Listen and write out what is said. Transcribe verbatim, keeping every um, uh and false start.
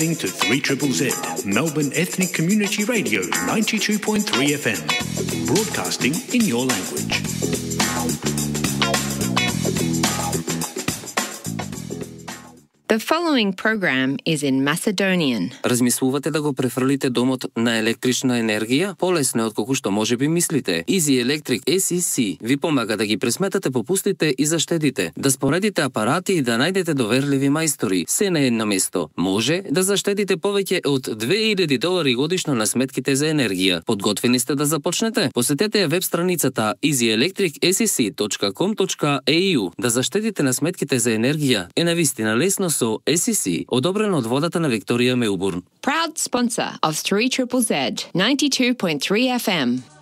To three triple Z, Melbourne Ethnic Community Radio, ninety-two point three F M, broadcasting in your language. The following program is in Macedonian. Размислувате да го префрлите домот на електрична енергија? Полесно е отколку што можеби мислите. Easy Electric E C C ви помага да ги пресметате попустите и заштедите, да споредите апарати и да најдете доверливи мајстори, се на едно место. Може да заштедите повеќе од две илјади долари годишно на сметките за енергија. Подготвени сте да започнете? Посетете ја веб страницата easy electric e c c точка com точка a u. Да заштедите на сметките за енергија е навистина лесно со E C C, одобрено од водата на Викторија Мелбурн. Proud sponsor of three triple Z, ninety-two point three F M.